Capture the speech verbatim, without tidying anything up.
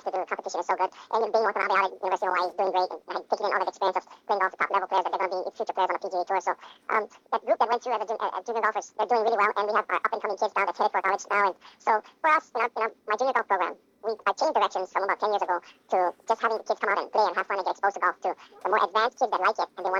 to do competition is so good. And being working out at University of Hawaii is doing great, and, and taking in all that experience of playing golf with top level players that they're going to be future players on the P G A Tour. So um, that group that went through as a jun- uh, junior golfers, they're doing really well, and we have our up and coming kids now that's headed for college now. And so for us, you know, you know my junior golf program, we I changed directions from about ten years ago to just having the kids come out and play and have fun and get exposed to golf to the more advanced kids that like it and they want